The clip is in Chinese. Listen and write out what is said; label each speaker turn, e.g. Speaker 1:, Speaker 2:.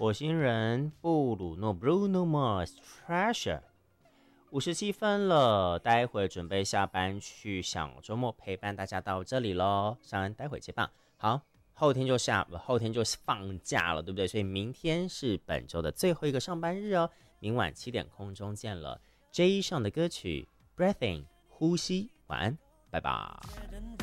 Speaker 1: 火星人布鲁诺 Bruno Mars Treasure。57分了，待会准备下班去小周末，陪伴大家到这里咯。上恩待会接棒。好，后天就放假了，对不对？所以明天是本周的最后一个上班日哦。明晚7点空中见了。J 上的歌曲 Breathing 呼吸，晚安，拜拜。